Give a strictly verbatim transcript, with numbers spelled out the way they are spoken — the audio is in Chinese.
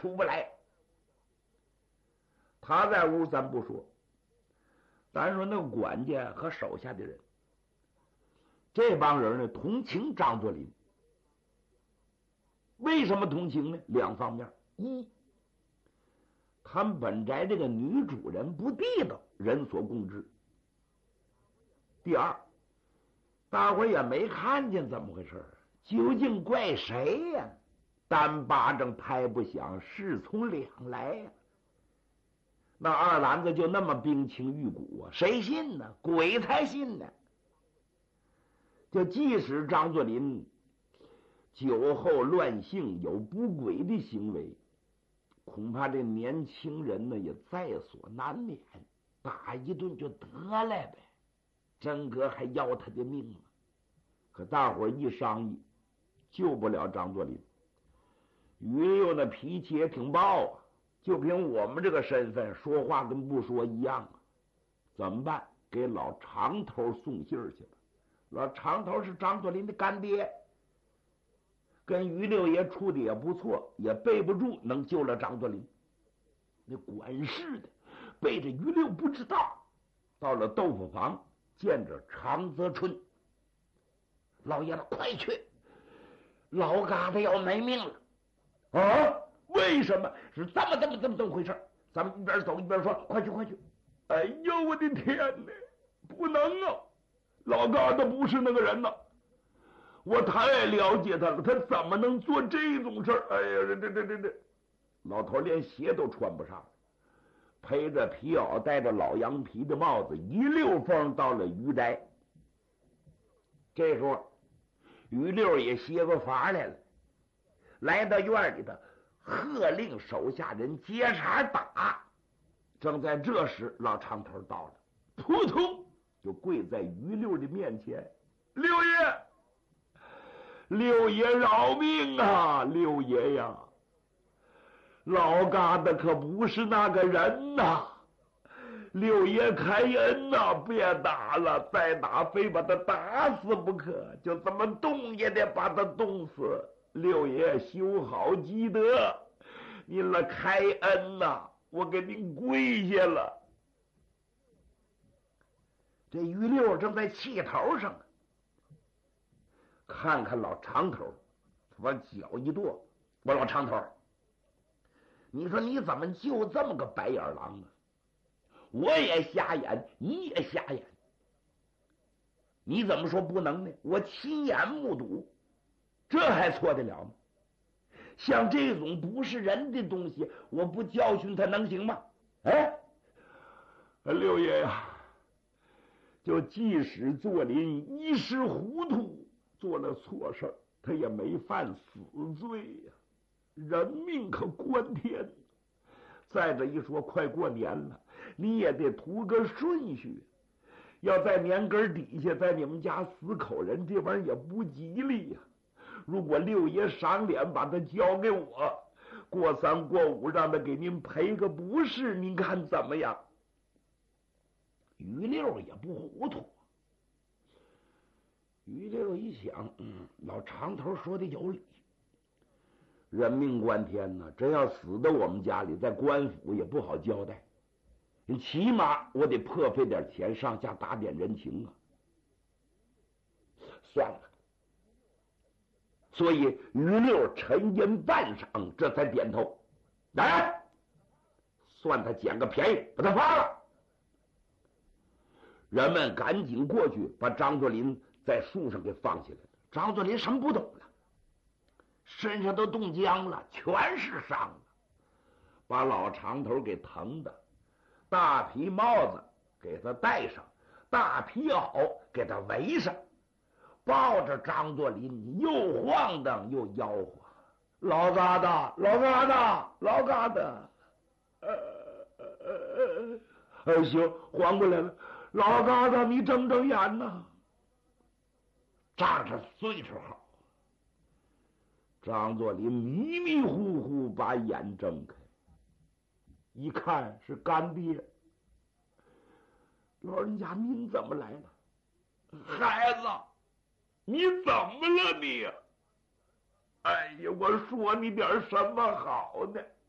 出不来。他在屋咱不说，咱说那个管家和手下的人，这帮人呢同情张作霖。为什么同情呢？两方面：一，他们本宅这个女主人不地道，人所共知；第二，大伙也没看见怎么回事，究竟怪谁呀？单巴掌拍不响，事从两来呀。那二篮子就那么冰清玉骨啊，谁信呢？鬼才信呢。就即使张作霖酒后乱性，有不轨的行为，恐怕这年轻人呢也在所难免，打一顿就得了呗。真哥还要他的命吗？可大伙一商议，救不了张作霖。于六那脾气也挺暴啊，就凭我们这个身份，说话跟不说一样啊。怎么办？给老长头送信儿去吧。老长头是张作霖的干爹，跟于六爷处的也不错，也背不住能救了张作霖。那管事的背着于六不知道，到了豆腐房见着常泽春。老爷子快去，老嘎子要没命了。啊？为什么？是这么这么这么这么回事？咱们一边走一边说，快去快去。哎呦我的天哪，不能啊，老嘎子不是那个人呐，我太了解他了，他怎么能做这种事儿？哎呀，这这这这这，老头连鞋都穿不上，披着皮袄，戴着老羊皮的帽子，一溜风到了于宅。这时候于六也歇过法来了，来到院里头，喝令手下人接茬打。正在这时，老长头到了，扑通就跪在于六的面前：“六爷，六爷饶命啊！六爷呀，老嘎子可不是那个人呐！六爷开恩呐，别打了，再打非把他打死不可，就这么冻也得把他冻死。六爷修好积德，您了开恩呐，我给您跪下了。”这于六正在气头上，看看老长头，往脚一跺：“我老长头，你说你怎么就这么个白眼狼啊？我也瞎眼，你也瞎眼，你怎么说不能呢？我亲眼目睹，这还错得了吗？像这种不是人的东西，我不教训他能行吗？哎，六爷呀，就即使作霖一时糊涂做了错事，他也没犯死罪呀、人命可关天。再者一说，快过年了，你也得图个顺序，要在年根底下在你们家死口人，这玩意儿也不吉利呀、如果六爷赏脸把他交给我，过三过五让他给您赔个不是，您看怎么样？于六也不糊涂。于六一想，嗯，老长头说的有理，人命关天呢，真要死到我们家里，在官府也不好交代，起码我得破费点钱上下打点人情啊。算了，所以于六沉吟半晌，这才点头，来，算他捡个便宜，把他发了。人们赶紧过去把张作霖在树上给放下来了。张作霖什么不懂了，身上都冻僵了，全是伤了，把老长头给疼的，大皮帽子给他戴上，大皮袄给他围上，抱着张作霖又晃荡又吆喝：“老疙瘩，老疙瘩，老疙瘩！”呃呃呃呃，行，缓过来了。老疙瘩，你睁睁眼呐！仗着岁数好，张作霖迷迷糊糊把眼睁开，一看是干爹。老人家，您怎么来了？孩子，你怎么了你？哎呀，我说你点什么好呢？